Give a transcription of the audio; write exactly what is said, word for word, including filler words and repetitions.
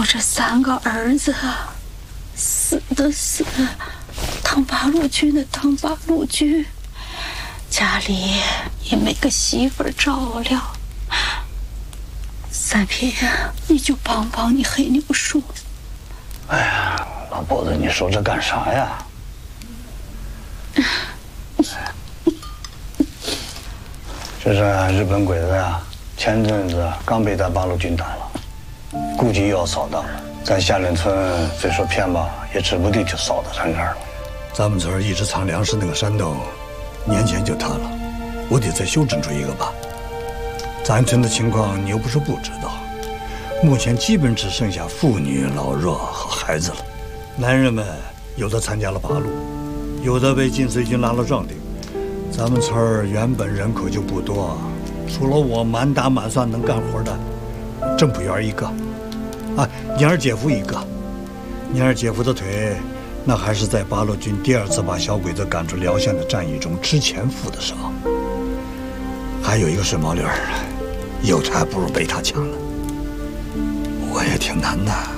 这三个儿子，死的死，当八路军的当八路军，家里也没个媳妇儿照料。三平，你就帮帮你黑牛叔。 哎呀，老婆子，你说这干啥呀？这是日本鬼子呀，前阵子刚被咱八路军打了，估计又要扫荡了。咱下林村虽说偏吧，也指不定就扫到咱这儿了。 咱们村一直藏粮食那个山洞，年前就塌了，我得再修整出一个吧。咱村的情况你又不是不知道，目前基本只剩下妇女、老弱和孩子了。男人们有的参加了八路，有的被晋绥军拉了壮丁。咱们村原本人口就不多，除了我满打满算能干活的，郑普元一个，啊，宁儿姐夫一个。宁儿姐夫的腿，那还是在八路军第二次把小鬼子赶出辽县的战役中之前负的伤。还有一个顺毛驴儿，有他还不如被他强呢。我也挺难的。